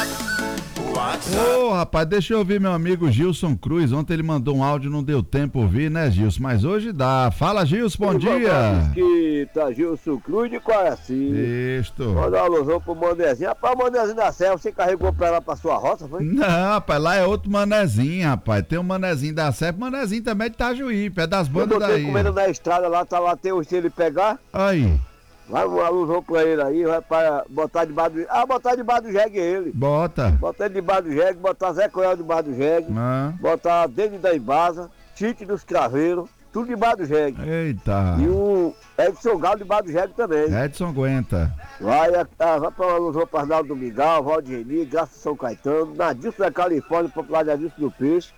Ô, rapaz, deixa eu ouvir meu amigo Gilson Cruz. Ontem ele mandou um áudio, não deu tempo ouvir, né, Gilson? Mas hoje dá. Fala, Gilson, bom dia. Mesquita, Gilson Cruz de Quaraci. Isto. Manda uma alusão pro Manezinho. Rapaz, o Manezinho da Serra, você carregou pra lá pra sua roça, foi? Não, rapaz, lá é outro manezinho, rapaz. Tem um manezinho da Serra, manezinho também é de Itajuí, pé das bandas Eu botei daí. comendo na estrada lá, tá lá, tem o se ele pegar. Aí, Vai uma alusão pra ele aí, vai pra botar debaixo do... botar debaixo do jegue ele. bota. Botar ele debaixo do jegue, botar Zé Coelho debaixo do jegue. Ah. Botar dentro da embasa, Tite dos Craveiros, tudo debaixo do jegue. Eita. E o Edson Galo debaixo do jegue também. Edson aguenta. Vai pra uma alusão para Arnaldo do Miguel, Valdir Reni, Graça São Caetano, Nadilson da Califórnia, popular de Adilson do Peixe.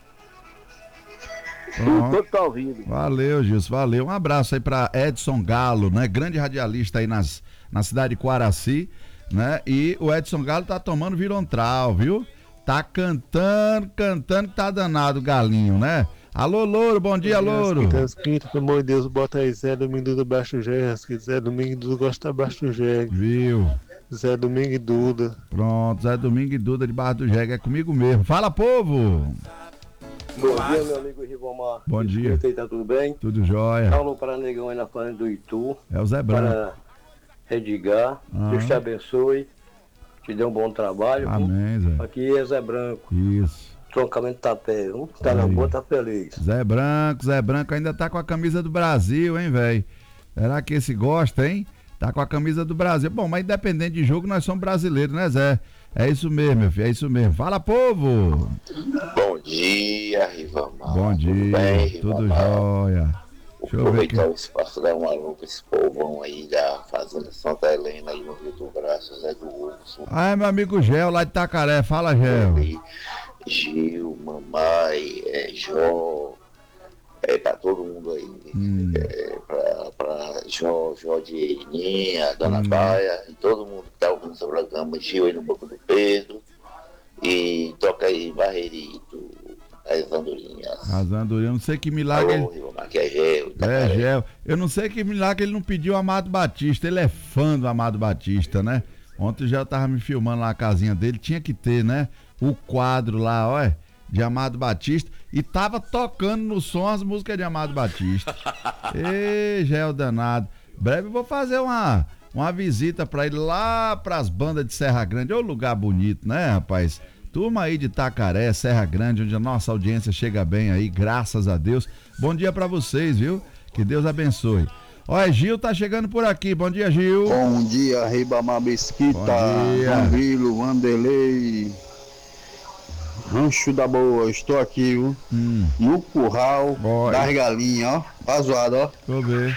Todo tá ouvindo. Valeu, Gilson, valeu. Um abraço aí pra Edson Galo, né? Grande radialista aí na cidade de Quaraci, né? E o Edson Galo tá tomando Virontral, viu? Tá cantando, que tá danado o galinho, né? Alô, Louro, bom dia, Louro. Tá escrito, pelo amor de Deus, bota aí Zé Domingo do Baixo Jegue. Zé Domingo Duda gosta Baixo Jegue. Viu? Zé Domingo e Duda. Pronto, Zé Domingo e Duda de Barra do Jegue, é comigo mesmo. Fala, povo! Bom dia, meu amigo Ribomar. Bom dia. Tá tudo bem? Tudo jóia. Alô para Negão aí na fazenda do Itu. É o Zé Branco. Para Edgar. Deus te abençoe. Te dê um bom trabalho. Amém, Zé. Aqui é Zé Branco. Isso. Troncamento tá pé, viu? Tá na boa, tá feliz. Zé Branco ainda tá com a camisa do Brasil, hein, velho? Será que esse gosta, hein? Tá com a camisa do Brasil. Bom, mas independente de jogo, nós somos brasileiros, né, Zé? É isso mesmo, meu filho, é isso mesmo. Fala, povo! Bom dia, Rivamar. Bom dia, tudo bem, tudo Rivamar? jóia. Deixa eu ver aqui. Aproveitar o espaço da uma alô pra esse povão aí da Fazenda Santa Helena aí no Rio do Braço, Zé do Urso. Ah, é meu amigo Gel, lá de Itacaré. Fala, Gel. Gil, mamãe, Jó, pra todo mundo aí. Pra Jó de Eninha, Dona Baia, e todo mundo que tá ouvindo sobre a gama, Gil aí no Banco do Pedro. E toca aí Barreirito, as andorinhas. As andorinhas, não sei que milagre. Alô, Ribamar, que é Gel. Gel. Eu não sei que milagre ele não pediu o Amado Batista. Ele é fã do Amado Batista, né? Ontem o Gel tava me filmando lá na casinha dele. Tinha que ter, né? O quadro lá, olha, de Amado Batista. E tava tocando no som as músicas de Amado Batista. Ê, Gel danado. Breve eu vou fazer uma visita pra ele lá pras bandas de Serra Grande. Ô, lugar bonito, né, rapaz? Turma aí de Itacaré, Serra Grande, onde a nossa audiência chega bem aí, graças a Deus. Bom dia pra vocês, viu? Que Deus abençoe. Olha, Gil tá chegando por aqui. Bom dia, Gil. Bom dia, Ribamar Mesquita, Camilo, Vanderlei, Rancho da Boa. Estou aqui, viu? No curral das galinhas, ó. Tá zoado, ó. Deixa eu ver.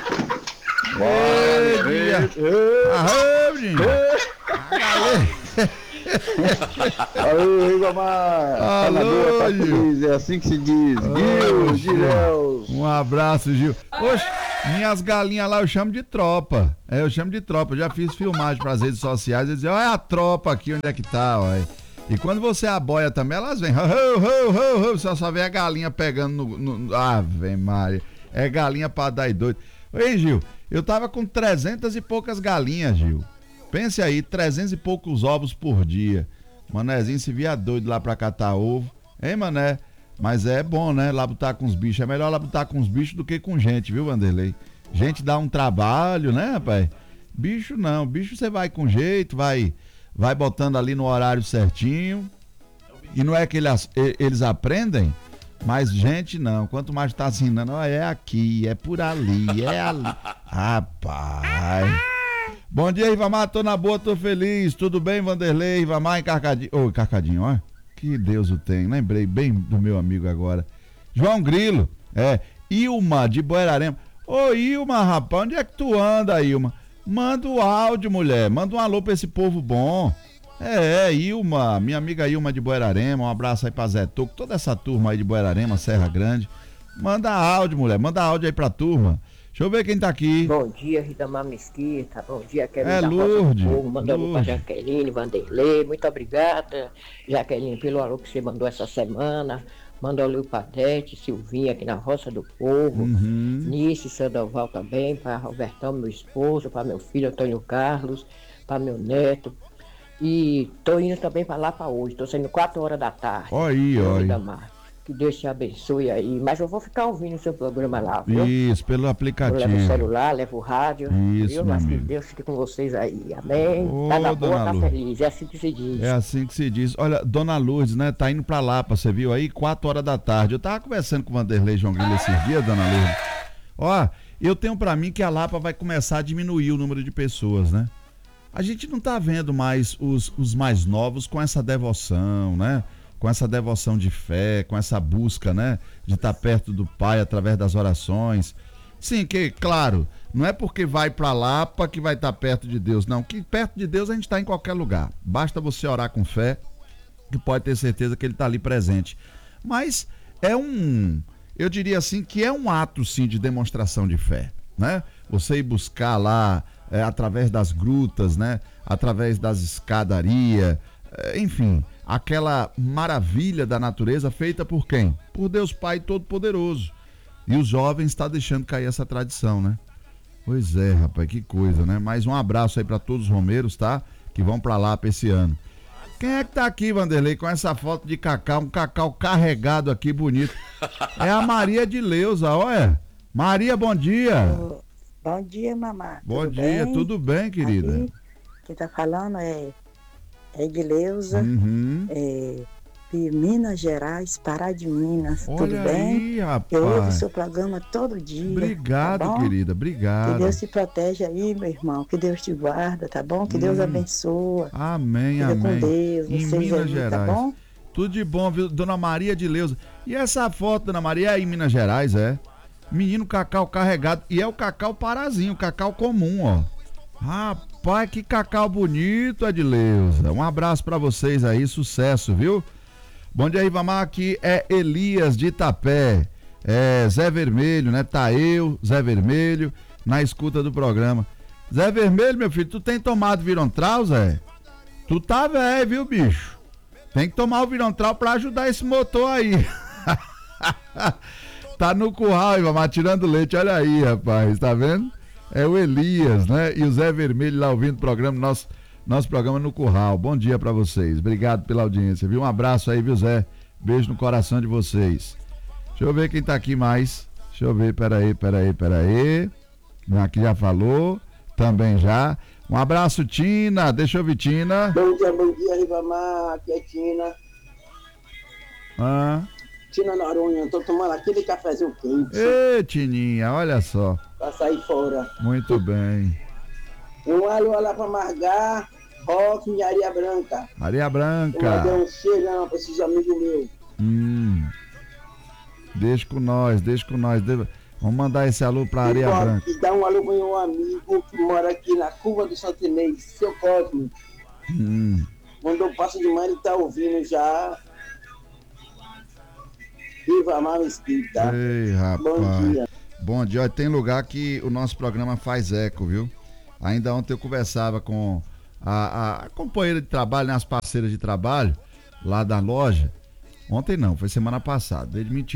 Alô, Ribamar. Alô, tá Gil. feliz, é assim que se diz. Gil. Um abraço, Gil. Oxe, minhas galinhas lá eu chamo de tropa. Eu chamo de tropa. Eu já fiz filmagem pras redes sociais. Eles dizem, olha a tropa aqui, onde é que tá, olha. E quando você aboia também, elas vêm. Você só vê a galinha pegando no... Ave Maria. É galinha pra dar e doido. Ei, Gil, eu tava com 300 e poucas galinhas, Gil. Pense aí, 300 e poucos ovos por dia. Manezinho se via doido lá pra catar ovo. Hein, mané? Mas é bom, né? Labutar com os bichos. É melhor labutar com os bichos do que com gente, viu, Vanderlei? Gente dá um trabalho, né, rapaz? Bicho não. Bicho você vai com jeito, vai botando ali no horário certinho. E não é que eles aprendem, mas gente não. Quanto mais tá assinando, é aqui, é por ali, é ali. Rapaz. Bom dia, Rivamar, tô na boa, tô feliz. Tudo bem, Vanderlei? Rivamar em Carcadinho. Ô, Carcadinho, ó. Que Deus o tem. Lembrei bem do meu amigo agora. João Grilo. Ilma de Buerarema. Ô, Ilma, rapaz, onde é que tu anda, Ilma? Manda o áudio, mulher. Manda um alô pra esse povo bom. Ilma, minha amiga Ilma de Buerarema. Um abraço aí pra Zé Toco. Toda essa turma aí de Buerarema, Serra Grande. Manda áudio, mulher. Manda áudio aí pra turma. Deixa eu ver quem tá aqui. Bom dia, Ribamar Mesquita. Bom dia, Kevin da Lourdes. Mandando pra Jaqueline, Vanderlei. Muito obrigada, Jaqueline, pelo alô que você mandou essa semana. Mandou ali o Padete, Silvinha aqui na Roça do Povo. Nice, Sandoval também. Para Robertão, meu esposo. Para meu filho Antônio Carlos. Para meu neto. E tô indo também pra Lapa hoje, tô saindo 4 horas da tarde. Olha. Que Deus te abençoe aí. Mas eu vou ficar ouvindo o seu programa lá, viu? Isso, pelo aplicativo. Eu levo o celular, levo o rádio. Isso, viu? Mas que Deus fique com vocês aí. Amém. Tá na boa, tá feliz. É assim que se diz. É assim que se diz. Olha, Dona Lourdes, né? Tá indo pra Lapa, você viu aí? 4 horas da tarde. Eu tava conversando com o Vanderlei João Grilo esses dias, Dona Lourdes. Ó, eu tenho pra mim que a Lapa vai começar a diminuir o número de pessoas, né? A gente não tá vendo mais os mais novos com essa devoção, né? Com essa devoção de fé, com essa busca, né? De estar perto do Pai através das orações. Sim, que, claro, não é porque vai pra Lapa que vai estar perto de Deus, não. Que perto de Deus a gente está em qualquer lugar. Basta você orar com fé, que pode ter certeza que Ele está ali presente. Mas eu diria assim, que é um ato, sim, de demonstração de fé, né? Você ir buscar lá, através das grutas, né? Através das escadarias, enfim, aquela maravilha da natureza feita por quem? Por Deus Pai Todo-Poderoso. E os jovens estão deixando cair essa tradição, né? Pois é, rapaz, que coisa, né? Mais um abraço aí para todos os romeiros, tá? Que vão para lá para esse ano. Quem é que tá aqui, Vanderlei, com essa foto de cacau, um cacau carregado aqui, bonito? É a Maria de Leusa, olha. Maria, bom dia. Bom dia, mamãe. Bom dia, tudo bem, querida? Aqui, quem tá falando é Edileuza, de Minas Gerais, Pará de Minas. Olha, tudo bem? Aí, rapaz. Eu ouço o seu programa todo dia. Obrigado, tá bom? querida, obrigado. Que Deus te protege aí, meu irmão. Que Deus te guarda, tá bom? Que Deus abençoa. Amém, Fica amém. com Deus, Em vocês Minas aí, Gerais. tá bom? Tudo de bom, viu? Dona Maria de Leusa. E essa foto, Dona Maria, é em Minas Gerais, é? Menino cacau carregado. E é o cacau parazinho, o cacau comum, ó. Rapaz, que cacau bonito, Edileuza. Um abraço pra vocês aí, sucesso, viu? Bom dia, Ribamar, aqui é Elias de Itapé. É Zé Vermelho, né? Tá eu, Zé Vermelho, na escuta do programa. Zé Vermelho, meu filho, tu tem tomado Virontral, Zé? Tu tá velho, viu, bicho? Tem que tomar o Virontral pra ajudar esse motor aí. Tá no curral, Ribamar, tirando leite, olha aí, rapaz, tá vendo? É o Elias, né? E o Zé Vermelho lá ouvindo o programa, nosso programa no curral. Bom dia pra vocês, obrigado pela audiência, viu? Um abraço aí, viu, Zé? Beijo no coração de vocês. Deixa eu ver quem tá aqui mais. Deixa eu ver, peraí. Aqui já falou, também já. Um abraço, Tina, deixa eu ver, Tina. Bom dia, Ribamar, aqui é Tina. Tina Noronha, tô tomando aquele cafezinho quente. Ê, Tininha, olha só. Pra sair fora. Muito bem. Um alô lá pra Margar, Roque e Areia Branca. Areia Branca. Eu mandei um cheirão pra esses amigos meus. Deixa com nós. Vamos mandar esse alô pra Areia Branca. E dá um alô pro meu amigo que mora aqui na Curva do Santo Inês, seu Cosmo. Mandou um passo de manhã e tá ouvindo já. Viva a Mesquita. Ei, rapaz. Bom dia. Bom dia. Tem lugar que o nosso programa faz eco, viu? Ainda ontem eu conversava com a companheira de trabalho, né, as parceiras de trabalho lá da loja. Ontem não, foi semana passada. Ele mentiu.